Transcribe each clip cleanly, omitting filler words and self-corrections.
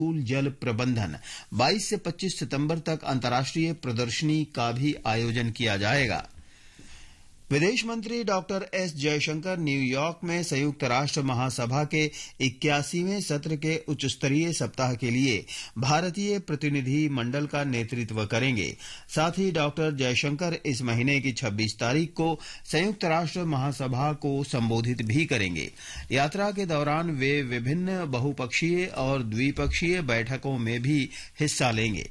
School जल प्रबंधन 22 से 25 सितंबर तक अंतर्राष्ट्रीय प्रदर्शनी का भी आयोजन किया जाएगा। विदेश मंत्री डॉक्टर एस जयशंकर न्यूयॉर्क में संयुक्त राष्ट्र महासभा के 81वें सत्र के उच्च स्तरीय सप्ताह के लिए भारतीय प्रतिनिधि मंडल का नेतृत्व करेंगे। साथ ही डॉक्टर जयशंकर इस महीने की 26 तारीख को संयुक्त राष्ट्र महासभा को संबोधित भी करेंगे। यात्रा के दौरान वे विभिन्न बहुपक्षीय और द्विपक्षीय बैठकों में भी हिस्सा लेंगे।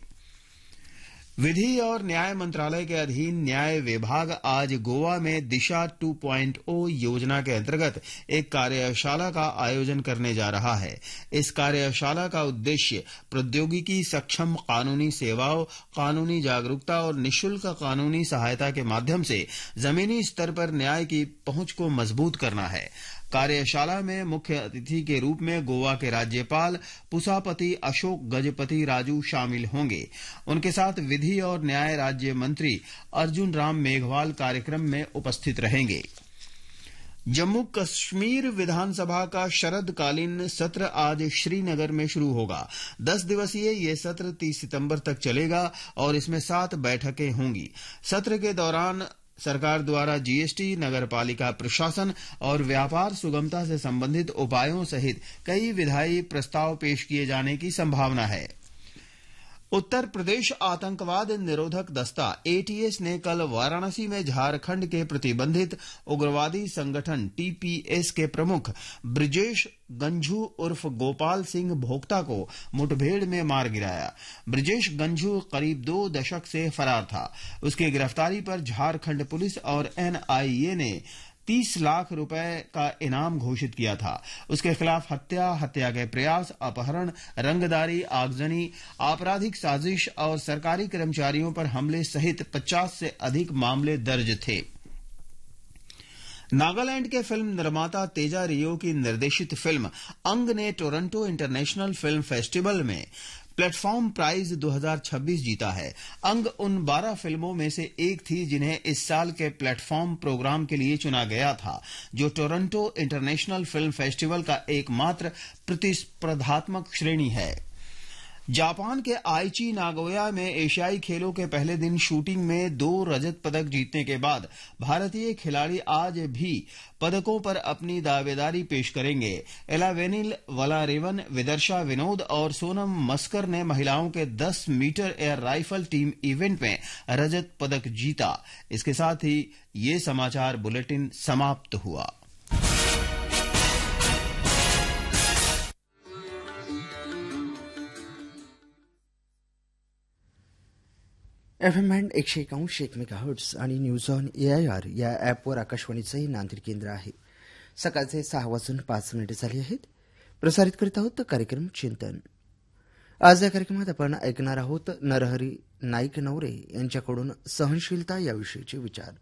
विधि और न्याय मंत्रालय के अधीन न्याय विभाग आज गोवा में दिशा 2.0 योजना के अंतर्गत एक कार्यशाला का आयोजन करने जा रहा है। इस कार्यशाला का उद्देश्य प्रौद्योगिकी सक्षम कानूनी सेवाओं, कानूनी जागरूकता और निःशुल्क कानूनी सहायता के माध्यम से जमीनी स्तर पर न्याय की पहुंच को मजबूत करना है। कार्यशाला में मुख्य अतिथि के रूप में गोवा के राज्यपाल पुसापति अशोक गजपति राजू शामिल होंगे। उनके साथ विधि और न्याय राज्य मंत्री अर्जुन राम मेघवाल कार्यक्रम में उपस्थित रहेंगे। जम्मू कश्मीर विधानसभा का शरदकालीन सत्र आज श्रीनगर में शुरू होगा। 10 दिवसीय ये सत्र 30 सितंबर तक चलेगा और इसमें 7 बैठकें होंगी। सत्र के दौरान सरकार द्वारा जीएसटी, नगरपालिका प्रशासन और व्यापार सुगमता से संबंधित उपायों सहित कई विधायी प्रस्ताव पेश किए जाने की संभावना है। उत्तर प्रदेश आतंकवाद निरोधक दस्ता एटीएस ने कल वाराणसी में झारखंड के प्रतिबंधित उग्रवादी संगठन टीपीएस के प्रमुख ब्रिजेश गंझू उर्फ गोपाल सिंह भोक्ता को मुठभेड़ में मार गिराया। ब्रिजेश गंझू करीब 2 दशक से फरार था। उसकी गिरफ्तारी पर झारखंड पुलिस और एनआईए ने 30 लाख रुपए का इनाम घोषित किया था। उसके खिलाफ हत्या के प्रयास, अपहरण, रंगदारी, आगजनी, आपराधिक साजिश और सरकारी कर्मचारियों पर हमले सहित 50 से अधिक मामले दर्ज थे। नागालैंड के फिल्म निर्माता तेजा रियो की निर्देशित फिल्म अंग ने टोरंटो इंटरनेशनल फिल्म फेस्टिवल में प्लेटफॉर्म प्राइज 2026 जीता है। अंग उन 12 फिल्मों में से एक थी जिन्हें इस साल के प्लेटफॉर्म प्रोग्राम के लिए चुना गया था, जो टोरंटो इंटरनेशनल फिल्म फेस्टिवल का एकमात्र प्रतिस्पर्धात्मक श्रेणी है। जापान के आइची नागोया में एशियाई खेलों के पहले दिन शूटिंग में 2 रजत पदक जीतने के बाद भारतीय खिलाड़ी आज भी पदकों पर अपनी दावेदारी पेश करेंगे। एलावेनिल वलारेवन, विदर्शा विनोद और सोनम मस्कर ने महिलाओं के 10 metre air rifle team event में रजत पदक जीता। इसके साथ ही ये समाचार बुलेटिन समाप्त हुआ। FM बँड 101.1 मेगाहर्ट्झ आणि न्यूज ऑन AIR या ॲपवर आकाशवाणीचंही नांदेड केंद्र आहे। सकाळचे 6:05 झाले आहेत। प्रसारित करीत आहोत कार्यक्रम चिंतन। आज या कार्यक्रमात आपण ऐकणार आहोत नरहरी नाईक नवरे यांच्याकडून सहनशीलता याविषयीचे विचार।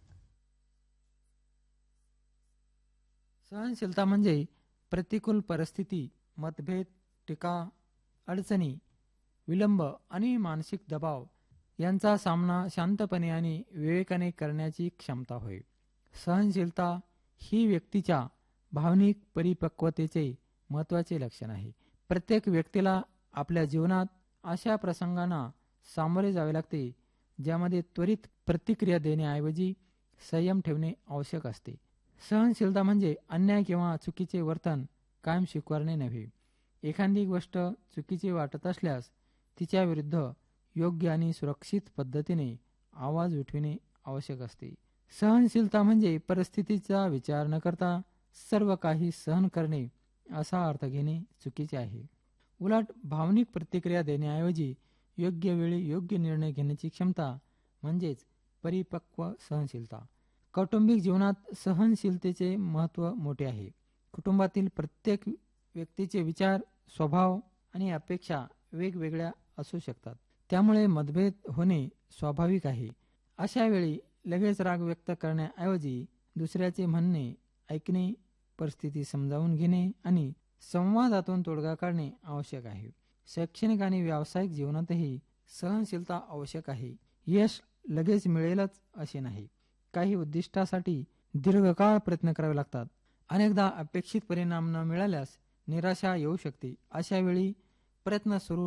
सहनशीलता म्हणजे प्रतिकूल परिस्थिती, मतभेद, टीका, अडचणी, विलंब आणि मानसिक दबाव यांचा सामना शांतपणे आणि विवेकाने करण्याची क्षमता होय। सहनशीलता ही व्यक्तीच्या भावनिक परिपक्वतेचे महत्त्वाचे लक्षण आहे। प्रत्येक व्यक्तीला आपल्या जीवनात अशा प्रसंगांना सामोरे जावे लागते ज्यामध्ये त्वरित प्रतिक्रिया देण्याऐवजी संयम ठेवणे आवश्यक असते। सहनशीलता म्हणजे अन्याय किंवा चुकीचे वर्तन कायम स्वीकारणे नव्हे। एखादी गोष्ट चुकीची वाटत असल्यास तिच्या विरुद्ध योग्य आणि सुरक्षित पद्धतीने आवाज उठविणे आवश्यक असते। सहनशीलता म्हणजे परिस्थितीचा विचार न करता सर्व काही सहन करणे असा अर्थ घेणे चुकीचे आहे। उलट भावनिक प्रतिक्रिया देण्याऐवजी योग्य वेळी योग्य निर्णय घेण्याची क्षमता म्हणजेच परिपक्व सहनशीलता। कौटुंबिक जीवनात सहनशीलतेचे महत्त्व मोठे आहे। कुटुंबातील प्रत्येक व्यक्तीचे विचार, स्वभाव आणि अपेक्षा वेगवेगळ्या असू शकतात। त्यामुळे मतभेद होणे स्वाभाविक आहे। अशा वेळी लगेच राग व्यक्त करण्याऐवजी दुसऱ्याचे म्हणणे ऐकणे, परिस्थिती समजावून घेणे आणि संवादातून तोडगा काढणे आवश्यक आहे। शैक्षणिक आणि व्यावसायिक जीवनातही सहनशीलता आवश्यक आहे। यश लगेच मिळेलच असे नाही। काही उद्दिष्टासाठी दीर्घकाळ प्रयत्न करावे लागतात। अनेकदा अपेक्षित परिणाम न मिळाल्यास निराशा येऊ शकते। अशा वेळी प्रयत्न सुरू